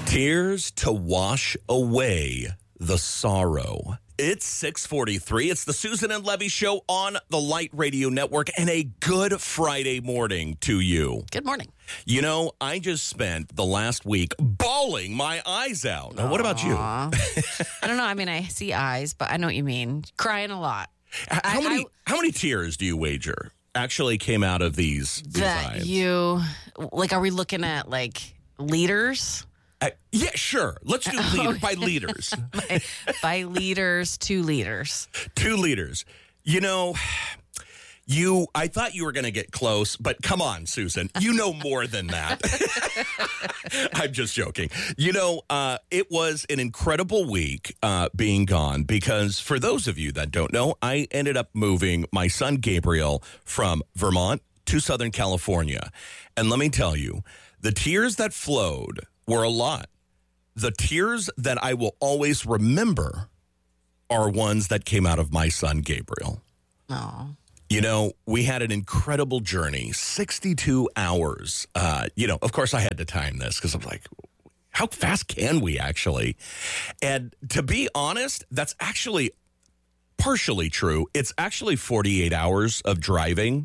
Tears to wash away the sorrow. It's 6:43. It's the Susan and Levy Show on the Light Radio Network, and a good Friday morning to you. Good morning. You know, I just spent the last week bawling my eyes out. Now, what about you? I don't know. I mean, I see eyes, but I know what you mean. Crying a lot. How many tears do you wager actually came out of these eyes? Are we looking at, liters? Yeah, sure. Let's do by liters. by liters, 2 liters. 2 liters. You know, I thought you were going to get close, but come on, Susan. You know more than that. I'm just joking. You know, it was an incredible week being gone because for those of you that don't know, I ended up moving my son Gabriel from Vermont to Southern California. And let me tell you, the tears that flowed were a lot. The tears that I will always remember are ones that came out of my son, Gabriel. Oh. You know, we had an incredible journey, 62 hours. Of course, I had to time this because I'm like, how fast can we actually? And to be honest, that's actually partially true. It's actually 48 hours of driving.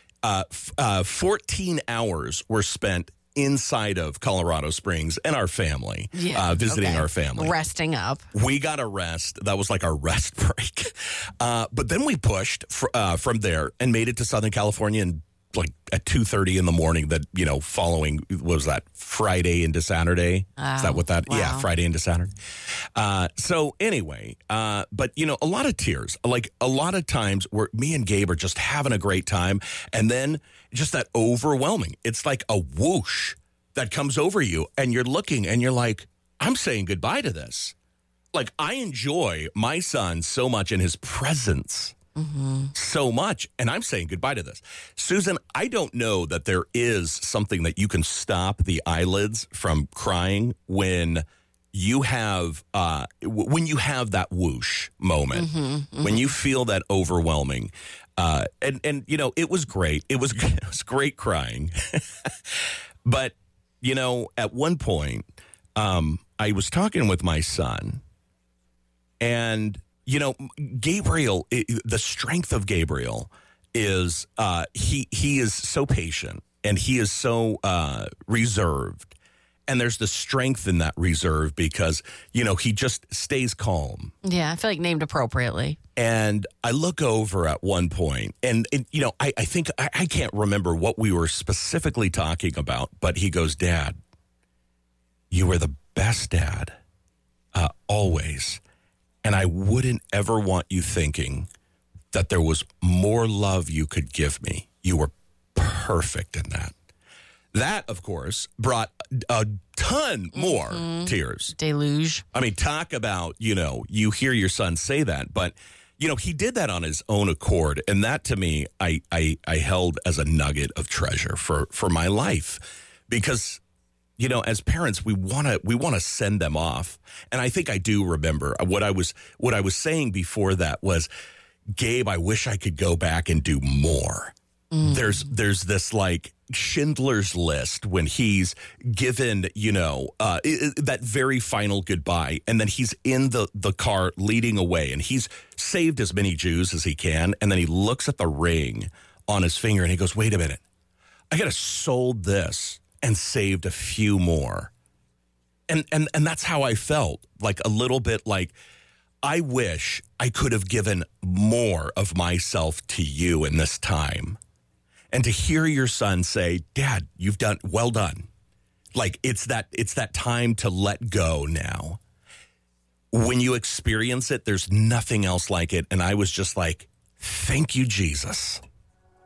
14 hours were spent inside of Colorado Springs and our family, visiting our family. Resting up. We got a rest. That was like our rest break. But then we pushed from there and made it to Southern California and at 2:30 in the morning following, what was that, Friday into Saturday? Is that what that? Wow. Yeah, Friday into Saturday. So anyway, but a lot of tears, a lot of times where me and Gabe are just having a great time. And then just that overwhelming, it's like a whoosh that comes over you and you're looking and you're like, I'm saying goodbye to this. Like, I enjoy my son so much in his presence. Mm-hmm. So much, and I'm saying goodbye to this. Susan, I don't know that there is something that you can stop the eyelids from crying when you have that whoosh moment, when you feel that overwhelming. And it was great. It was great crying. But, at one point, I was talking with my son, and Gabriel, the strength of Gabriel is he is so patient and he is so reserved. And there's the strength in that reserve because, he just stays calm. Yeah, I feel like named appropriately. And I look over at one point and I think I can't remember what we were specifically talking about, but he goes, Dad, you were the best dad, always. And I wouldn't ever want you thinking that there was more love you could give me. You were perfect in that. That, of course, brought a ton more tears. Deluge. I mean, talk about, you hear your son say that, but, he did that on his own accord. And that, to me, I held as a nugget of treasure for my life because as parents, we want to send them off. And I think I do remember what I was saying before that was, Gabe, I wish I could go back and do more. There's this Schindler's List when he's given, that very final goodbye. And then he's in the car leading away and he's saved as many Jews as he can. And then he looks at the ring on his finger and he goes, wait a minute, I got to sold this and saved a few more. And that's how I felt, a little bit I wish I could have given more of myself to you in this time. And to hear your son say, Dad, you've done well done. It's that time to let go now. When you experience it, there's nothing else like it. And I was just like, thank you, Jesus.